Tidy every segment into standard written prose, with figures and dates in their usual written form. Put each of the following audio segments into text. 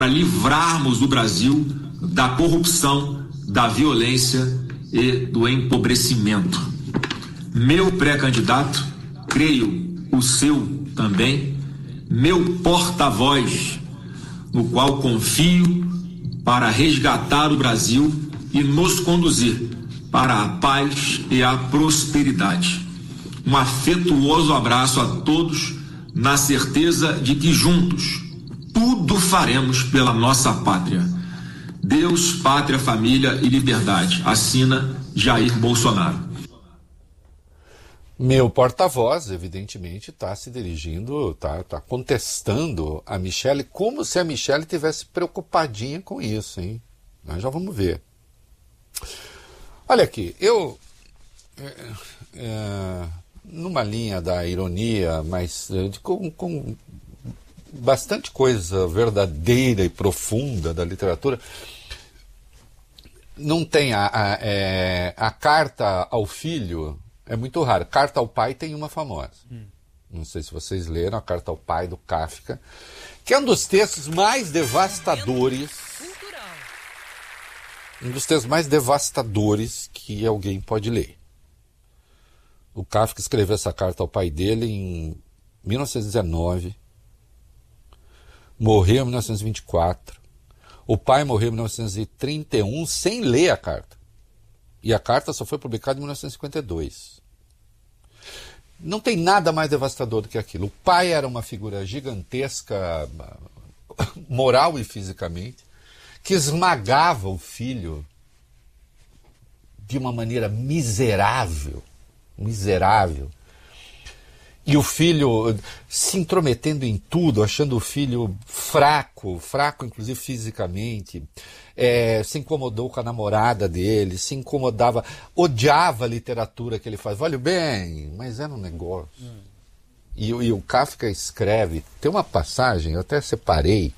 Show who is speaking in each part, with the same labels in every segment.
Speaker 1: para livrarmos o Brasil da corrupção, da violência e do empobrecimento. Meu pré-candidato, creio o seu também, meu porta-voz, no qual confio para resgatar o Brasil e nos conduzir para a paz e a prosperidade. Um afetuoso abraço a todos, na certeza de que juntos tudo faremos pela nossa pátria. Deus, pátria, família e liberdade. Assina Jair Bolsonaro.
Speaker 2: Meu porta-voz, evidentemente, está se dirigindo, está contestando a Michelle, como se a Michelle tivesse preocupadinha com isso, hein? Nós já vamos ver. Olha aqui, eu, numa linha da ironia, mas com bastante coisa verdadeira e profunda da literatura, não tem a carta ao filho. É muito raro. Carta ao pai tem uma famosa. Não sei se vocês leram a Carta ao Pai do Kafka, que é um dos textos mais devastadores. Um dos textos mais devastadores que alguém pode ler. O Kafka escreveu essa carta ao pai dele em 1919. Morreu em 1924. O pai morreu em 1931 sem ler a carta. E a carta só foi publicada em 1952. Não tem nada mais devastador do que aquilo. O pai era uma figura gigantesca, moral e fisicamente, que esmagava o filho de uma maneira miserável. Miserável. E o filho se intrometendo em tudo, achando o filho fraco inclusive fisicamente, se incomodou com a namorada dele, se incomodava, odiava a literatura que ele faz. Olha bem, mas era um negócio. E o Kafka escreve, tem uma passagem, eu até separei,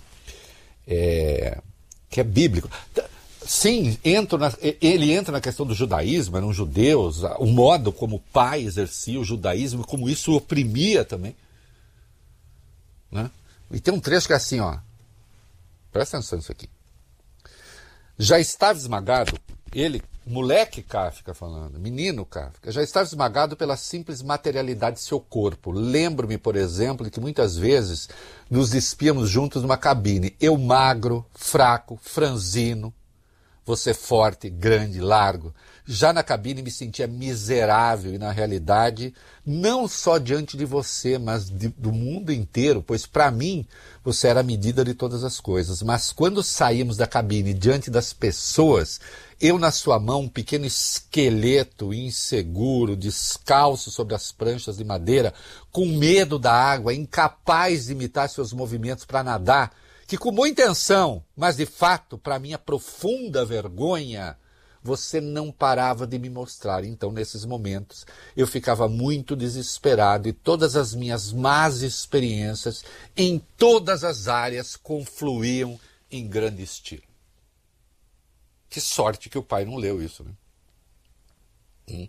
Speaker 2: que é bíblico. Sim, ele entra na questão do judaísmo, eram judeus, o modo como o pai exercia o judaísmo, como isso oprimia também. Né? E tem um trecho que é assim, ó. Presta atenção nisso aqui. Já estava esmagado, ele, moleque Kafka falando, menino Kafka, já estava esmagado pela simples materialidade de seu corpo. Lembro-me, por exemplo, de que muitas vezes nos despíamos juntos numa cabine. Eu magro, fraco, franzino, você forte, grande, largo. Já na cabine me sentia miserável e, na realidade, não só diante de você, mas do mundo inteiro, pois para mim você era a medida de todas as coisas. Mas quando saímos da cabine diante das pessoas, eu na sua mão, um pequeno esqueleto inseguro, descalço sobre as pranchas de madeira, com medo da água, incapaz de imitar seus movimentos para nadar, que com boa intenção, mas de fato, para minha profunda vergonha, você não parava de me mostrar. Então, nesses momentos, eu ficava muito desesperado e todas as minhas más experiências em todas as áreas confluíam em grande estilo. Que sorte que o pai não leu isso, né?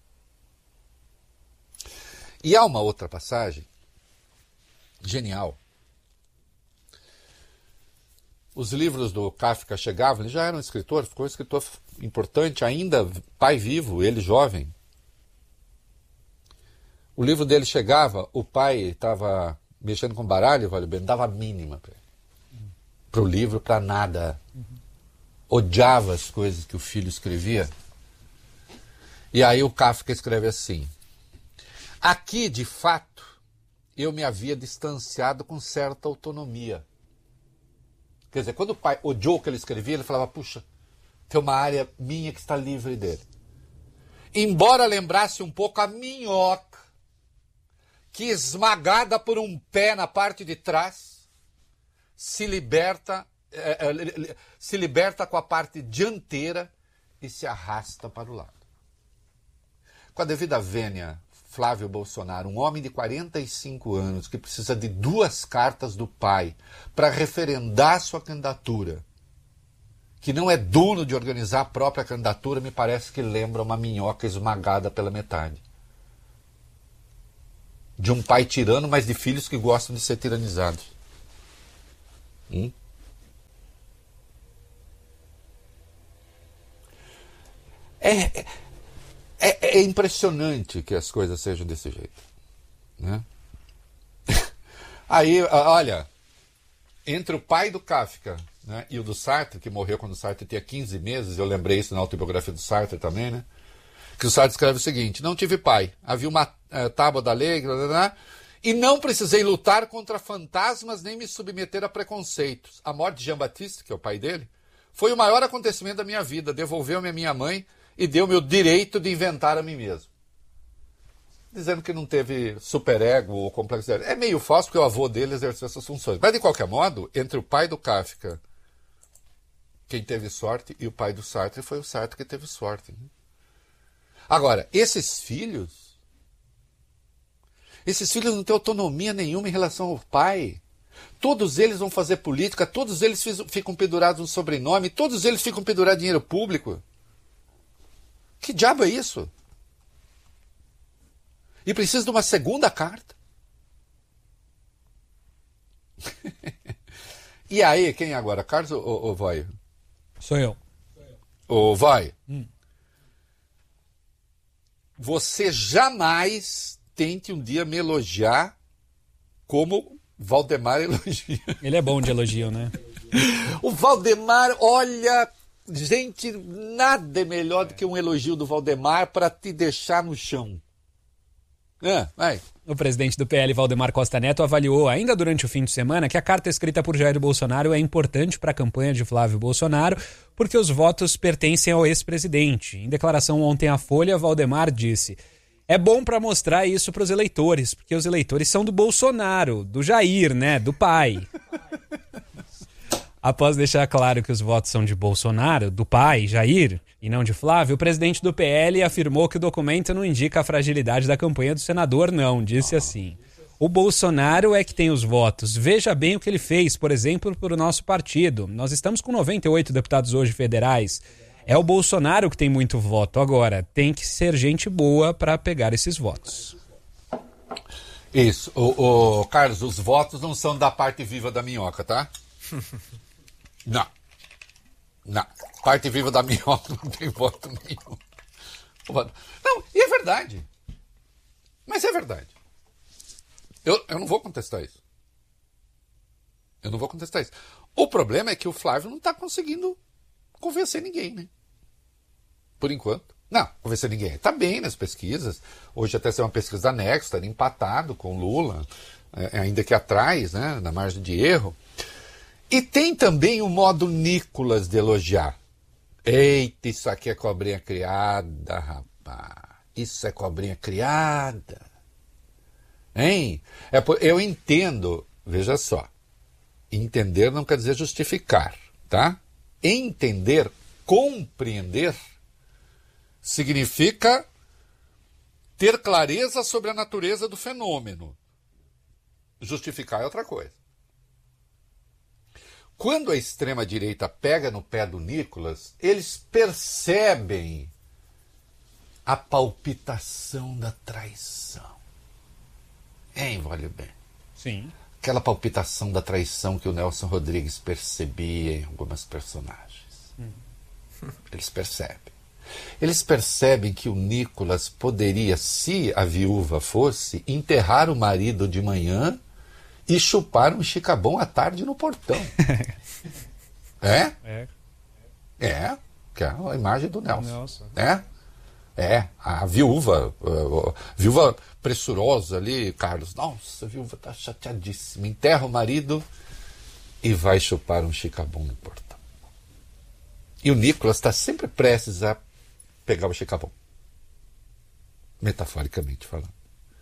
Speaker 2: E há uma outra passagem genial. Os livros do Kafka chegavam, ele já era um escritor, ficou um escritor importante, ainda pai vivo, ele jovem. O livro dele chegava, o pai estava mexendo com baralho, vale bem, dava a mínima para ele. Para o livro, para nada. Odiava as coisas que o filho escrevia. E aí o Kafka escreve assim: aqui, de fato, eu me havia distanciado com certa autonomia. Quer dizer, quando o pai odiou o que ele escrevia, ele falava, puxa, tem uma área minha que está livre dele. Embora lembrasse um pouco a minhoca, que esmagada por um pé na parte de trás, se liberta com a parte dianteira e se arrasta para o lado. Com a devida vênia, Flávio Bolsonaro, um homem de 45 anos que precisa de 2 cartas do pai para referendar sua candidatura, que não é dono de organizar a própria candidatura, me parece que lembra uma minhoca esmagada pela metade. De um pai tirano, mas de filhos que gostam de ser tiranizados. É impressionante que as coisas sejam desse jeito, né? Aí, olha, entre o pai do Kafka, né, e o do Sartre, que morreu quando o Sartre tinha 15 meses, eu lembrei isso na autobiografia do Sartre também, né? Que o Sartre escreve o seguinte: não tive pai, havia uma tábua da lei, e não precisei lutar contra fantasmas nem me submeter a preconceitos. A morte de Jean-Baptiste, que é o pai dele, foi o maior acontecimento da minha vida, devolveu-me a minha mãe e deu-me o direito de inventar a mim mesmo. Dizendo que não teve superego ou complexo. É meio falso, porque o avô dele exerceu essas funções. Mas, de qualquer modo, entre o pai do Kafka, quem teve sorte, e o pai do Sartre, foi o Sartre que teve sorte. Né? Agora, esses filhos não têm autonomia nenhuma em relação ao pai. Todos eles vão fazer política, todos eles ficam pendurados no sobrenome, todos eles ficam pendurados em dinheiro público. Que diabo é isso? E precisa de uma segunda carta. E aí, quem agora? Carlos ou Vai?
Speaker 3: Sou eu.
Speaker 2: Ô, Vai. Você jamais tente um dia me elogiar como Valdemar elogia.
Speaker 3: Ele é bom de elogio, né?
Speaker 2: O Valdemar, olha, gente, nada é melhor do que um elogio do Valdemar para te deixar no chão. Vai.
Speaker 3: O presidente do PL, Valdemar Costa Neto, avaliou ainda durante o fim de semana que a carta escrita por Jair Bolsonaro é importante para a campanha de Flávio Bolsonaro porque os votos pertencem ao ex-presidente. Em declaração ontem à Folha, Valdemar disse: é bom para mostrar isso para os eleitores, porque os eleitores são do Bolsonaro, do Jair, né, do pai. Após deixar claro que os votos são de Bolsonaro, do pai, Jair, e não de Flávio, o presidente do PL afirmou que o documento não indica a fragilidade da campanha do senador, não. Disse assim: o Bolsonaro é que tem os votos. Veja bem o que ele fez, por exemplo, para o nosso partido. Nós estamos com 98 deputados hoje federais. É o Bolsonaro que tem muito voto. Agora, tem que ser gente boa para pegar esses votos.
Speaker 2: Isso. Carlos, os votos não são da parte viva da minhoca, tá? Não. Parte viva da minhoca não tem voto nenhum. Não, e é verdade. Mas é verdade. Eu não vou contestar isso. O problema é que o Flávio não está conseguindo convencer ninguém, né? Por enquanto. Não, convencer ninguém. Está bem nas pesquisas. Hoje até saiu uma pesquisa da Nexo, está empatado com Lula, ainda que atrás, né, na margem de erro. E tem também o modo Nicolas de elogiar. Eita, isso aqui é cobrinha criada, rapaz. Isso é cobrinha criada. Hein? Eu entendo, veja só. Entender não quer dizer justificar, tá? Entender, compreender, significa ter clareza sobre a natureza do fenômeno. Justificar é outra coisa. Quando a extrema-direita pega no pé do Nicolas, eles percebem a palpitação da traição. Vale bem.
Speaker 3: Sim.
Speaker 2: Aquela palpitação da traição que o Nelson Rodrigues percebia em algumas personagens. Eles percebem. Eles percebem que o Nicolas poderia, se a viúva fosse, enterrar o marido de manhã e chupar um chicabom à tarde no portão. Que é a imagem do Nelson. A viúva pressurosa ali, Carlos. Nossa, a viúva está chateadíssima. Enterra o marido e vai chupar um chicabom no portão. E o Nicolas está sempre prestes a pegar o chicabom. Metaforicamente falando.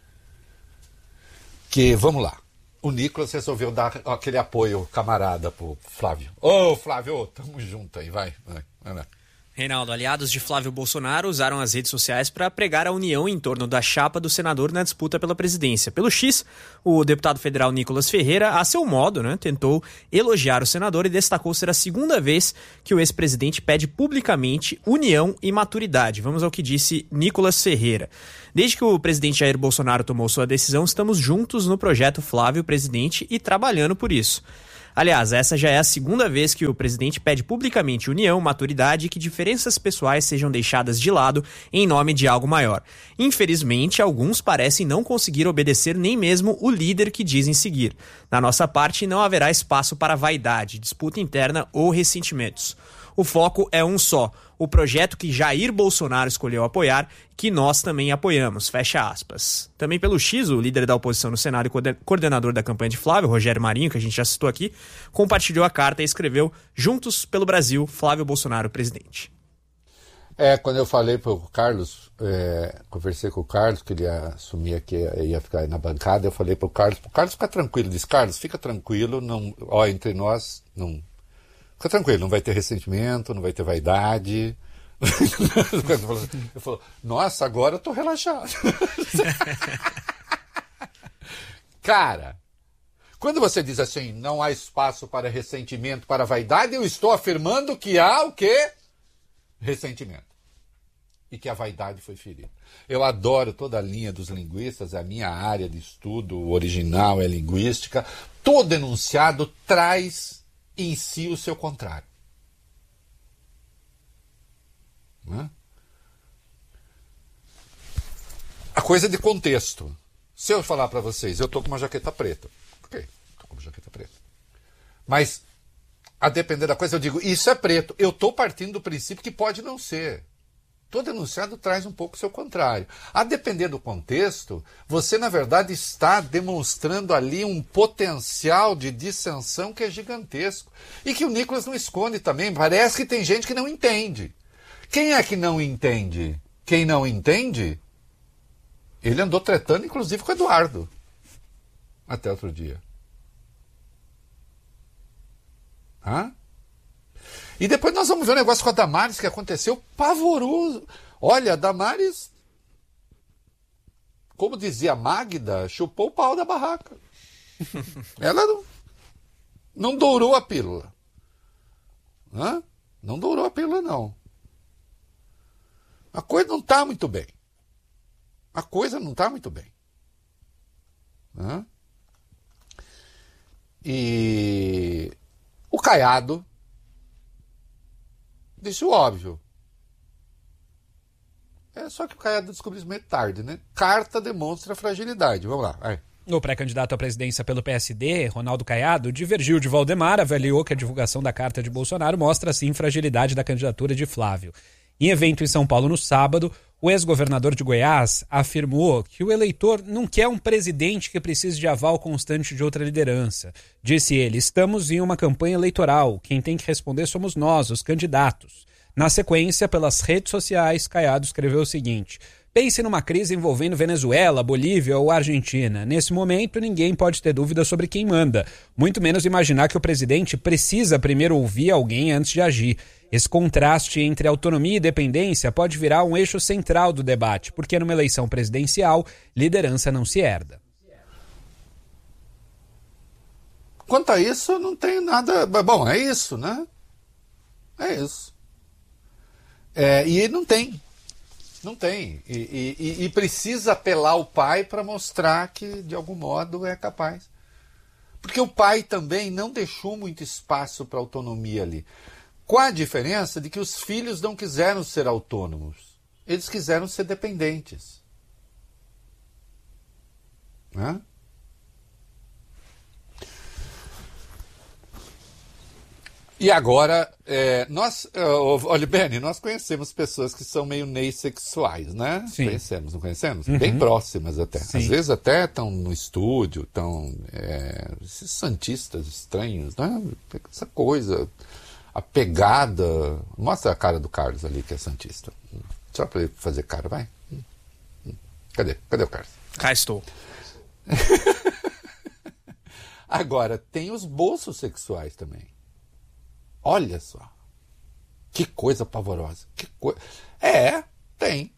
Speaker 2: Que, vamos lá. O Nicolas resolveu dar aquele apoio camarada pro Flávio. Flávio, tamo junto aí, vai lá.
Speaker 4: Reinaldo, aliados de Flávio Bolsonaro usaram as redes sociais para pregar a união em torno da chapa do senador na disputa pela presidência. Pelo X, o deputado federal Nicolas Ferreira, a seu modo, tentou elogiar o senador e destacou ser a segunda vez que o ex-presidente pede publicamente união e maturidade. Vamos ao que disse Nicolas Ferreira. Desde que o presidente Jair Bolsonaro tomou sua decisão, estamos juntos no projeto Flávio Presidente e trabalhando por isso. Aliás, essa já é a segunda vez que o presidente pede publicamente união, maturidade e que diferenças pessoais sejam deixadas de lado em nome de algo maior. Infelizmente, alguns parecem não conseguir obedecer nem mesmo o líder que dizem seguir. Da nossa parte, não haverá espaço para vaidade, disputa interna ou ressentimentos. O foco é um só, o projeto que Jair Bolsonaro escolheu apoiar, que nós também apoiamos, fecha aspas. Também pelo X, o líder da oposição no Senado e coordenador da campanha de Flávio, Rogério Marinho, que a gente já citou aqui, compartilhou a carta e escreveu: Juntos pelo Brasil, Flávio Bolsonaro, presidente.
Speaker 2: Quando eu falei para o Carlos, conversei com o Carlos, que ele ia assumir aqui, ia ficar aí na bancada, eu falei para o Carlos fica tranquilo, disse: Carlos, fica tranquilo, não, entre nós, não... Fica tranquilo, não vai ter ressentimento, não vai ter vaidade. Eu falo, nossa, agora eu tô relaxado. Cara, quando você diz assim, não há espaço para ressentimento, para vaidade, eu estou afirmando que há o quê? Ressentimento. E que a vaidade foi ferida. Eu adoro toda a linha dos linguistas, a minha área de estudo original é linguística. Todo enunciado traz em si o seu contrário. Não é? A coisa de contexto. Se eu falar para vocês, eu estou com uma jaqueta preta. Ok, estou com uma jaqueta preta. Mas, a depender da coisa, eu digo, isso é preto. Eu estou partindo do princípio que pode não ser. Todo enunciado traz um pouco o seu contrário. A depender do contexto, você, na verdade, está demonstrando ali um potencial de dissensão que é gigantesco. E que o Nicolas não esconde também. Parece que tem gente que não entende. Quem é que não entende? Quem não entende, ele andou tretando, inclusive, com o Eduardo. Até outro dia. Hã? E depois nós vamos ver um negócio com a Damares que aconteceu pavoroso. Olha, a Damares, como dizia a Magda, chupou o pau da barraca. Ela não dourou a pílula. Hã? Não dourou a pílula, não. A coisa não está muito bem. A coisa não está muito bem. Hã? E o Caiado disse o óbvio. Só que o Caiado descobriu isso meio tarde, né? Carta demonstra fragilidade. Vamos lá. Vai.
Speaker 3: O pré-candidato à presidência pelo PSD, Ronaldo Caiado, divergiu de Valdemar, avaliou que a divulgação da carta de Bolsonaro mostra, sim, fragilidade da candidatura de Flávio. Em evento em São Paulo no sábado, o ex-governador de Goiás afirmou que o eleitor não quer um presidente que precise de aval constante de outra liderança. Disse ele: estamos em uma campanha eleitoral, quem tem que responder somos nós, os candidatos. Na sequência, pelas redes sociais, Caiado escreveu o seguinte: pense numa crise envolvendo Venezuela, Bolívia ou Argentina. Nesse momento, ninguém pode ter dúvida sobre quem manda, muito menos imaginar que o presidente precisa primeiro ouvir alguém antes de agir. Esse contraste entre autonomia e dependência pode virar um eixo central do debate, porque numa eleição presidencial, liderança não se herda.
Speaker 2: Quanto a isso, não tem nada... Bom, é isso, né? É isso. E não tem. Não tem. E precisa apelar ao pai para mostrar que, de algum modo, é capaz. Porque o pai também não deixou muito espaço para autonomia ali. Com a diferença de que os filhos não quiseram ser autônomos. Eles quiseram ser dependentes. Né? E agora, olha, Bernie, nós conhecemos pessoas que são meio neissexuais, né?
Speaker 3: Sim.
Speaker 2: Conhecemos, não conhecemos?
Speaker 3: Uhum.
Speaker 2: Bem próximas até.
Speaker 3: Sim.
Speaker 2: Às vezes até estão no estúdio, estão... esses santistas estranhos, né? Essa coisa... A pegada... Mostra a cara do Carlos ali, que é santista. Só para ele fazer cara, vai. Cadê o Carlos?
Speaker 4: Cá estou.
Speaker 2: Agora, tem os bolsos sexuais também. Olha só. Que coisa pavorosa. Tem.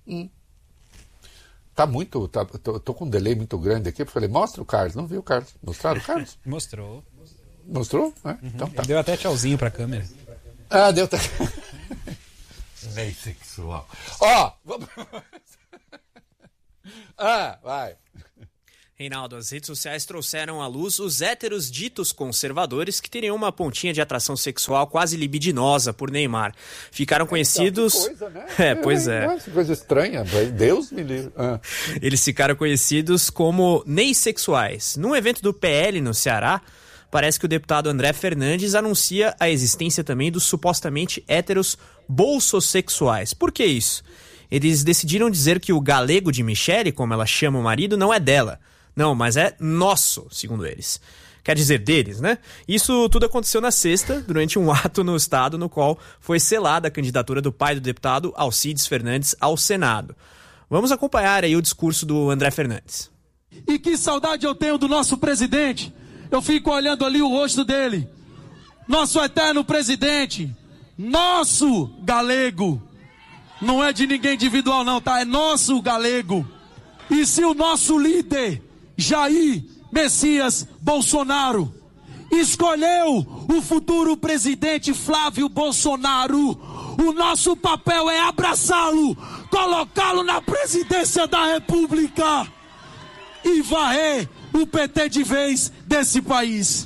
Speaker 2: Tá muito... Tô com um delay muito grande aqui. Eu falei, mostra o Carlos. Não viu o Carlos? Mostraram o Carlos?
Speaker 3: Mostrou.
Speaker 2: Mostrou? Então tá.
Speaker 3: Deu até tchauzinho pra câmera.
Speaker 2: Deu até... Lei sexual. Vamos... vai.
Speaker 4: Reinaldo, as redes sociais trouxeram à luz os héteros ditos conservadores que teriam uma pontinha de atração sexual quase libidinosa por Neymar. Ficaram conhecidos...
Speaker 2: Que coisa, né?
Speaker 4: Pois é.
Speaker 2: Nossa, coisa estranha, Deus me livre.
Speaker 4: Eles ficaram conhecidos como neissexuais. Num evento do PL no Ceará, parece que o deputado André Fernandes anuncia a existência também dos supostamente héteros bolsossexuais. Por que isso? Eles decidiram dizer que o galego de Michele, como ela chama o marido, não é dela. Não, mas é nosso, segundo eles. Quer dizer, deles, né? Isso tudo aconteceu na sexta, durante um ato no estado no qual foi selada a candidatura do pai do deputado Alcides Fernandes ao Senado. Vamos acompanhar aí o discurso do André Fernandes.
Speaker 5: E que saudade eu tenho do nosso presidente. Eu fico olhando ali o rosto dele. Nosso eterno presidente. Nosso galego. Não é de ninguém individual não, tá? É nosso galego. E se o nosso líder, Jair Messias Bolsonaro, escolheu o futuro presidente Flávio Bolsonaro, o nosso papel é abraçá-lo, colocá-lo na presidência da República e varrer o PT de vez desse país.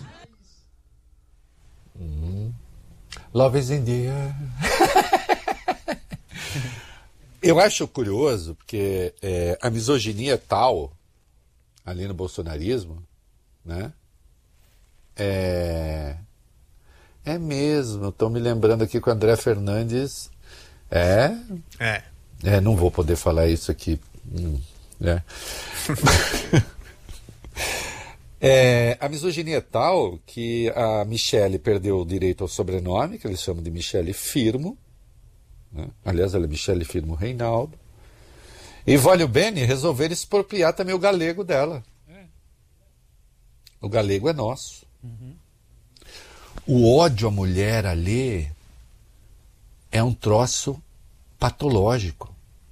Speaker 2: Love is in the air. Eu acho curioso, porque a misoginia é tal, ali no bolsonarismo, né? É mesmo, estou me lembrando aqui que o André Fernandes não vou poder falar isso aqui. A misoginia é tal que a Michele perdeu o direito ao sobrenome, que eles chamam de Michele Firmo, né? Aliás, ela é Michele Firmo Reinaldo. E Voglio Bene resolveram expropriar também o galego dela. O galego é nosso. O ódio à mulher ali é um troço patológico.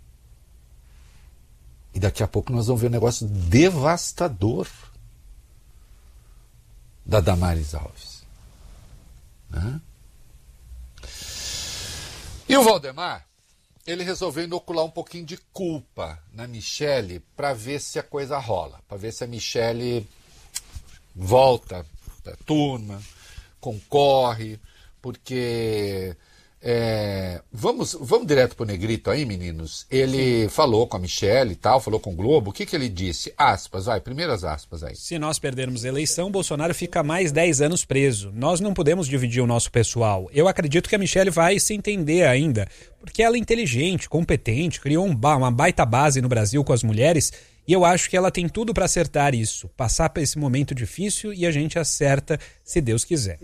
Speaker 2: E daqui a pouco nós vamos ver um negócio devastador da Damares Alves. Né? E o Valdemar, ele resolveu inocular um pouquinho de culpa na Michele para ver se a coisa rola, para ver se a Michele volta para a turma, concorre, porque vamos direto pro Negrito aí, meninos. Ele falou com a Michele e tal, falou com o Globo. O que ele disse? Aspas, primeiras aspas aí.
Speaker 3: Se nós perdermos a eleição, Bolsonaro fica mais 10 anos preso. Nós não podemos dividir o nosso pessoal. Eu acredito que a Michele vai se entender ainda, porque ela é inteligente, competente, criou uma baita base no Brasil com as mulheres, e eu acho que ela tem tudo para acertar isso, passar por esse momento difícil, e a gente acerta se Deus quiser.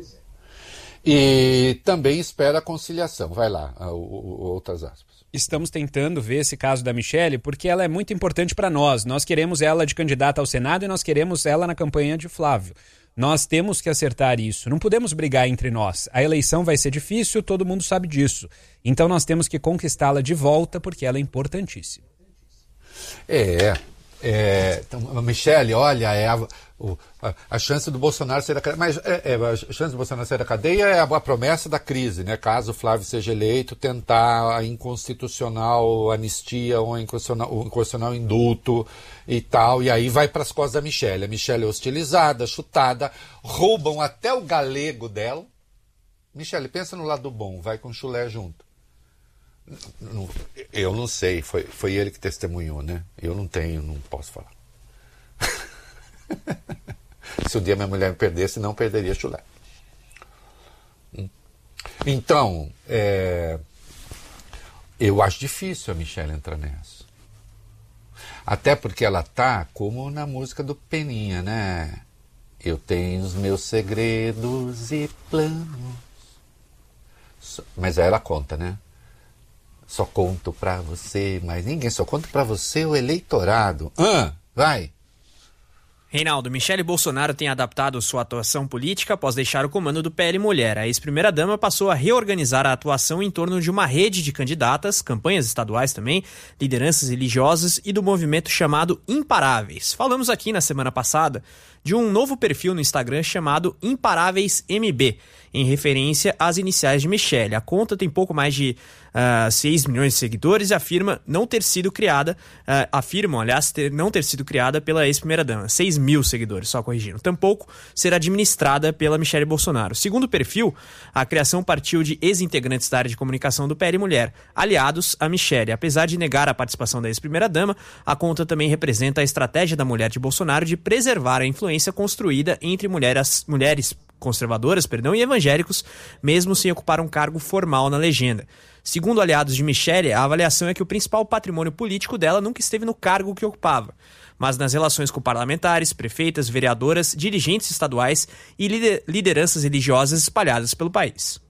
Speaker 2: E também espera a conciliação. Vai lá, outras aspas.
Speaker 3: Estamos tentando ver esse caso da Michele porque ela é muito importante para nós. Nós queremos ela de candidata ao Senado e nós queremos ela na campanha de Flávio. Nós temos que acertar isso. Não podemos brigar entre nós. A eleição vai ser difícil, todo mundo sabe disso. Então nós temos que conquistá-la de volta porque ela é importantíssima.
Speaker 2: Então, Michele, olha, a chance do Bolsonaro sair da cadeia, mas a chance do Bolsonaro sair da cadeia é a promessa da crise, né? Caso o Flávio seja eleito, tentar a inconstitucional anistia ou inconstitucional indulto e tal, e aí vai para as costas da Michele. A Michele é hostilizada, chutada, roubam até o galego dela. Michele, pensa no lado bom, vai com chulé junto. Eu não sei, foi ele que testemunhou, né? Eu não posso falar. Se um dia minha mulher me perdesse, não perderia chulé. Então, eu acho difícil a Michele entrar nessa. Até porque ela tá como na música do Peninha, né? Eu tenho os meus segredos e planos. Mas aí ela conta, né? Só conto pra você, mas ninguém. Só conto pra você o eleitorado. Vai.
Speaker 4: Reinaldo, Michele Bolsonaro tem adaptado sua atuação política após deixar o comando do PL Mulher. A ex-primeira-dama passou a reorganizar a atuação em torno de uma rede de candidatas, campanhas estaduais também, lideranças religiosas e do movimento chamado Imparáveis. Falamos aqui na semana passada de um novo perfil no Instagram chamado Imparáveis MB, em referência às iniciais de Michelle. A conta tem pouco mais de 6 milhões de seguidores e afirmam, não ter sido criada pela ex-primeira-dama. 6 mil seguidores, só corrigindo. Tampouco ser administrada pela Michelle Bolsonaro. Segundo o perfil, a criação partiu de ex-integrantes da área de comunicação do PL Mulher, aliados a Michelle. Apesar de negar a participação da ex-primeira-dama, a conta também representa a estratégia da mulher de Bolsonaro de preservar a influência construída entre mulheres conservadoras, e evangélicos, mesmo sem ocupar um cargo formal na legenda. Segundo aliados de Michelle, a avaliação é que o principal patrimônio político dela nunca esteve no cargo que ocupava, mas nas relações com parlamentares, prefeitas, vereadoras, dirigentes estaduais e lideranças religiosas espalhadas pelo país.